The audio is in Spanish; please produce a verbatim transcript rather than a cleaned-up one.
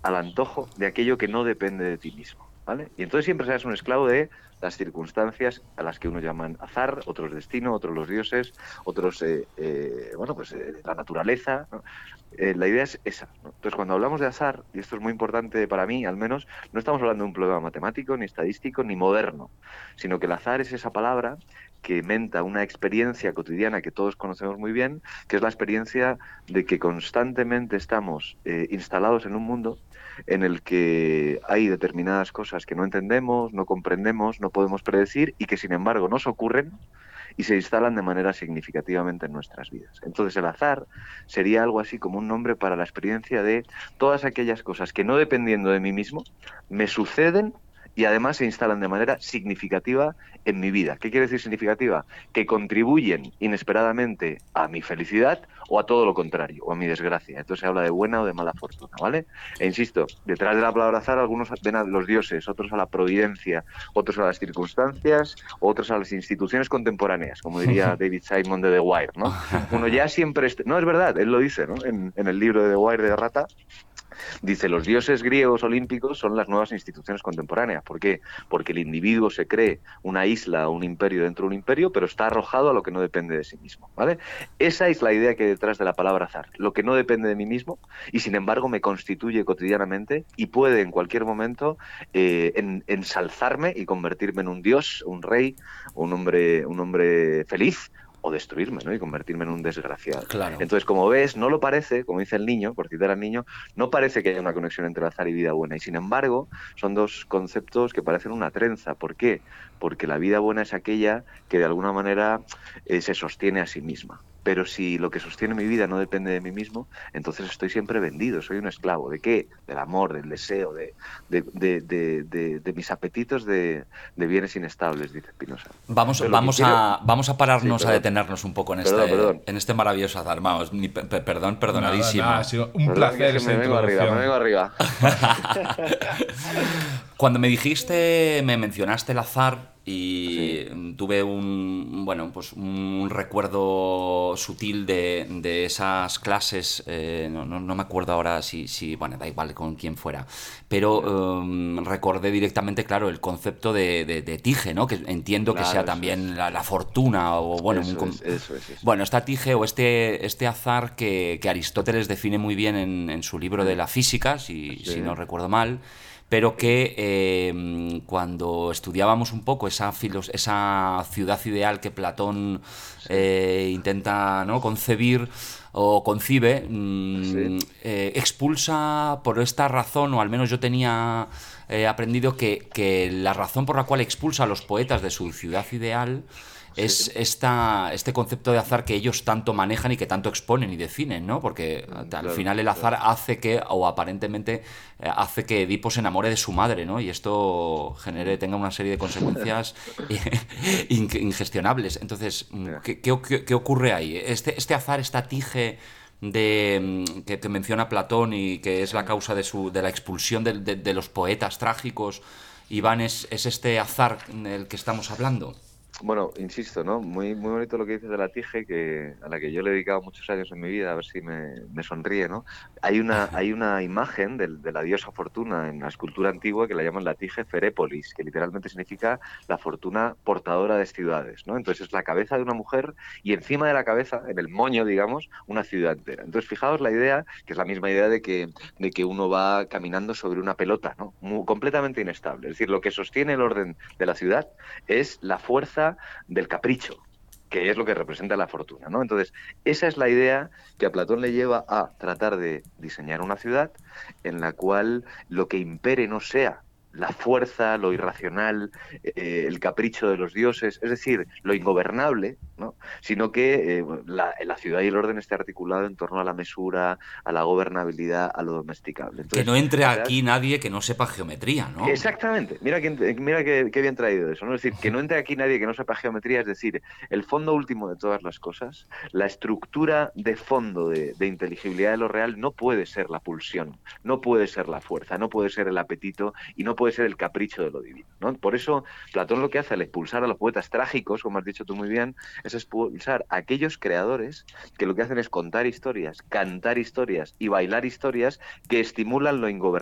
al antojo de aquello que no depende de ti mismo, ¿vale? Y entonces siempre serás un esclavo de las circunstancias a las que unos llaman azar, otros destino, otros los dioses, otros, eh, eh, bueno, pues eh, la naturaleza, ¿no? Eh, la idea es esa, ¿no? Entonces, cuando hablamos de azar, y esto es muy importante para mí, al menos, no estamos hablando de un problema matemático, ni estadístico, ni moderno, sino que el azar es esa palabra que menta una experiencia cotidiana que todos conocemos muy bien, que es la experiencia de que constantemente estamos eh, instalados en un mundo en el que hay determinadas cosas que no entendemos, no comprendemos, no podemos predecir y que sin embargo nos ocurren y se instalan de manera significativamente en nuestras vidas. Entonces el azar sería algo así como un nombre para la experiencia de todas aquellas cosas que no dependiendo de mí mismo me suceden y además se instalan de manera significativa en mi vida. ¿Qué quiere decir significativa? Que contribuyen inesperadamente a mi felicidad o a todo lo contrario, o a mi desgracia. Entonces se habla de buena o de mala fortuna, ¿vale? E insisto, detrás de la palabra azar algunos ven a los dioses, otros a la providencia, otros a las circunstancias, otros a las instituciones contemporáneas, como diría David Simon de The Wire, ¿no? Uno ya siempre... Est- no, es verdad, él lo dice, ¿no? En, en el libro de The Wire de Rata, dice, los dioses griegos olímpicos son las nuevas instituciones contemporáneas. ¿Por qué? Porque el individuo se cree una isla o un imperio dentro de un imperio, pero está arrojado a lo que no depende de sí mismo, ¿vale? Esa es la idea que hay detrás de la palabra azar. Lo que no depende de mí mismo y, sin embargo, me constituye cotidianamente y puede en cualquier momento eh, en, ensalzarme y convertirme en un dios, un rey, un hombre, un hombre feliz, o destruirme, ¿no? Y convertirme en un desgraciado. Claro. Entonces, como ves, no lo parece, como dice el niño, por citar al niño, no parece que haya una conexión entre azar y vida buena. Y sin embargo, son dos conceptos que parecen una trenza. ¿Por qué? Porque la vida buena es aquella que de alguna manera eh, se sostiene a sí misma. Pero si lo que sostiene mi vida no depende de mí mismo, entonces estoy siempre vendido, soy un esclavo. ¿De qué? Del amor, del deseo, de, de, de, de, de, de mis apetitos de, de bienes inestables, dice Spinoza. Vamos, Entonces, lo que vamos, quiero... a, vamos a Sí, pararnos a perdón, detenernos un poco en perdón, este, perdón. en este maravilloso azar. Vamos, mi pe- pe- perdón, Nada, nada, ha perdonadísimo. sido un Perdón, que es placer que esa me vengo arriba, me introducción. vengo arriba. Cuando me dijiste, me mencionaste el azar Sí, y tuve un, bueno, pues un recuerdo sutil de, de esas clases, eh, no, no, no me acuerdo ahora si, si, bueno, da igual con quién fuera, ya. pero um, recordé directamente, claro, el concepto de, de, de tige, ¿no? Que entiendo que sea Claro, eso también es. la, la fortuna o, bueno, un Eso com- es, eso es, eso bueno, es. esta tige o este, este azar que, que Aristóteles define muy bien en, en su libro de Eh, la física, si, Sí, si no recuerdo mal, pero que eh, cuando estudiábamos un poco esa, filos- esa ciudad ideal que Platón sí, eh, intenta, ¿no?, concebir o concibe, sí, mm, eh, expulsa por esta razón, o al menos yo tenía eh, aprendido que, que la razón por la cual expulsa a los poetas de su ciudad ideal sí, es esta, este concepto de azar que ellos tanto manejan y que tanto exponen y definen, ¿no? Porque mm, al claro, final el azar claro. hace que, o aparentemente eh, hace que Edipo se enamore de su madre, ¿no? Y esto genere, Mm, tenga una serie de consecuencias in- ingestionables. Entonces, ya. ¿qué, qué, qué ocurre ahí? Este, este azar, esta tige de, que, que menciona Platón y que es la Mm. causa de, su, de la expulsión de, de, de los poetas trágicos, Iván, ¿es, es este azar del que estamos hablando? Bueno, insisto, ¿no? Muy, muy bonito lo que dices de la Tige, que, a la que yo le he dedicado muchos años en mi vida, a ver si me, me sonríe, ¿no? Hay una, hay una imagen del- de, la diosa Fortuna en la escultura antigua que la llaman la Tige Ferépolis, que literalmente significa la fortuna portadora de ciudades, ¿no? Entonces es la cabeza de una mujer y encima de la cabeza, en el moño, digamos, una ciudad entera. Entonces fijaos la idea, que es la misma idea de que, de que uno va caminando sobre una pelota, ¿no? Muy- completamente inestable. Es decir, lo que sostiene el orden de la ciudad es la fuerza del capricho, que es lo que representa la fortuna, ¿no? Entonces, esa es la idea que a Platón le lleva a tratar de diseñar una ciudad en la cual lo que impere no sea la fuerza, lo irracional, eh, el capricho de los dioses, es decir, lo ingobernable, ¿no? Sino que eh, la, la ciudad y el orden esté articulado en torno a la mesura, a la gobernabilidad, a lo domesticable. Que no Entonces, entre aquí fijaos, nadie que no sepa geometría, ¿no? exactamente, mira, que, mira que, que bien traído eso, ¿no? Es decir, que no entre aquí nadie que no sepa geometría, es decir, el fondo último de todas las cosas, la estructura de fondo de, de inteligibilidad de lo real no puede ser la pulsión, no puede ser la fuerza, no puede ser el apetito y no puede ser el capricho de lo divino, ¿no? Por eso Platón lo que hace al expulsar a los poetas trágicos, como has dicho tú muy bien, es expulsar a aquellos creadores que lo que hacen es contar historias, cantar historias y bailar historias que estimulan lo ingobernable